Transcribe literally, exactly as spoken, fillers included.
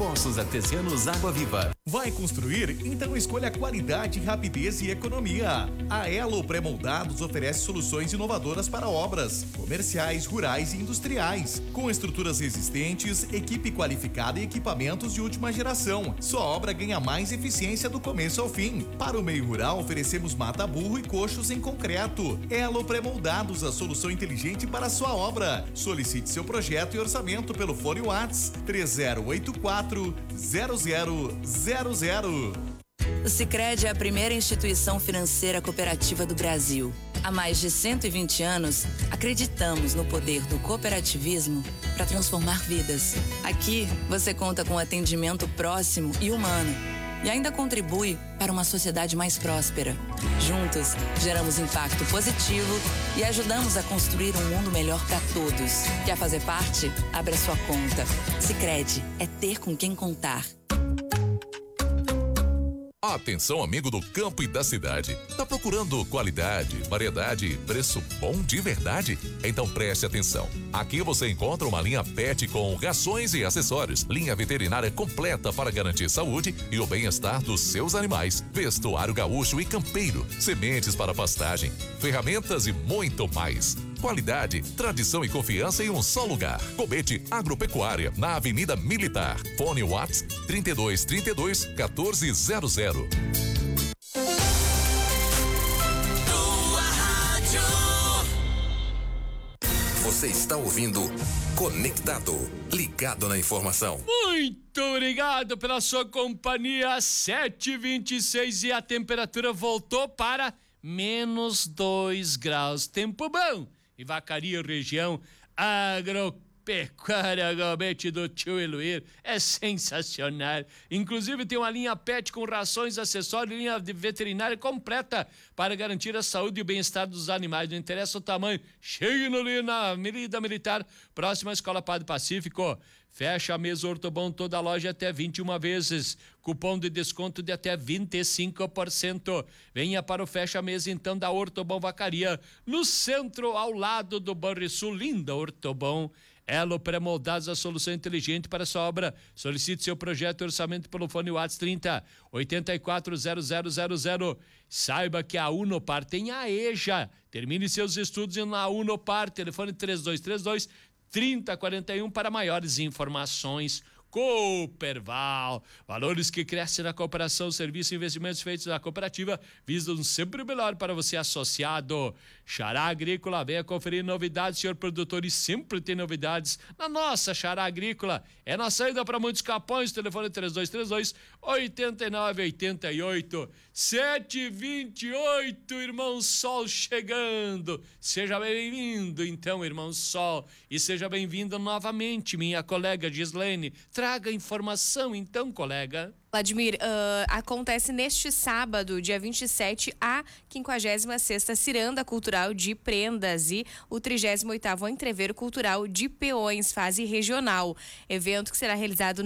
Poços Artesianos Água Viva. Vai construir? Então escolha qualidade, rapidez e economia. A Elo Pré-Moldados oferece soluções inovadoras para obras comerciais, rurais e industriais, com estruturas resistentes, equipe qualificada e equipamentos de última geração. Sua obra ganha mais eficiência do começo ao fim. Para o meio rural, oferecemos mata-burro e coxos em concreto. Elo Pré-Moldados, a solução inteligente para a sua obra. Solicite seu projeto e orçamento pelo fone WhatsApp três zero oito quatro zero zero zero zero. O Sicredi é a primeira instituição financeira cooperativa do Brasil. Há mais de cento e vinte anos, acreditamos no poder do cooperativismo para transformar vidas. Aqui, você conta com atendimento próximo e humano e ainda contribui para uma sociedade mais próspera. Juntos, geramos impacto positivo e ajudamos a construir um mundo melhor para todos. Quer fazer parte? Abra sua conta. Sicredi é ter com quem contar. Atenção, amigo do campo e da cidade. Tá procurando qualidade, variedade e preço bom de verdade? Então preste atenção. Aqui você encontra uma linha pet com rações e acessórios, linha veterinária completa para garantir saúde e o bem-estar dos seus animais, vestuário gaúcho e campeiro, sementes para pastagem, ferramentas e muito mais. Qualidade, tradição e confiança em um só lugar. Cobete Agropecuária, na Avenida Militar. Fone WhatsApp trinta e dois, trinta e dois, quatorze zero zero. Você está ouvindo Conectado, ligado na informação. Muito obrigado pela sua companhia. sete e vinte e seis e a temperatura voltou para menos dois graus. Tempo bom. E Vacaria, região agropecuária, Galbete do Tio Eloir, é sensacional. Inclusive tem uma linha pet com rações, acessórios, linha de veterinária completa para garantir a saúde e o bem-estar dos animais. Não interessa o tamanho, chegue no ali na Avenida Militar, próxima à Escola Padre Pacífico. Fecha a mesa Ortobon, toda a loja até vinte e uma vezes. Cupom de desconto de até vinte e cinco por cento. Venha para o Fecha a Mesa então da Ortobon Vacaria, no centro, ao lado do Banrisul. Linda Ortobon. Elo Pré-Moldados, a solução inteligente para a sua obra. Solicite seu projeto e orçamento pelo fone WhatsApp trinta, oitenta e quatro, zero zero zero zero. Saiba que a Unopar tem a EJA. Termine seus estudos na Unopar. Telefone três dois três dois, trinta quarenta e um para maiores informações. Cooperval, valores que crescem na cooperação, serviços e investimentos feitos na cooperativa visam sempre o melhor para você associado. Xará Agrícola, venha conferir novidades, senhor produtor, e sempre tem novidades na nossa Xará Agrícola. É na saída para Montes Capões, telefone três dois três dois, oito nove oito oito. sete e vinte e oito, irmão Sol chegando. Seja bem-vindo então, irmão Sol, e seja bem-vindo novamente, minha colega Gislaine. Traga informação então, colega. Vladimir, uh, acontece neste sábado, dia vinte e sete, a quinquagésima sexta Ciranda Cultural de Prendas e o trigésimo oitavo Entreveiro Cultural de Peões, fase regional. Evento que será realizado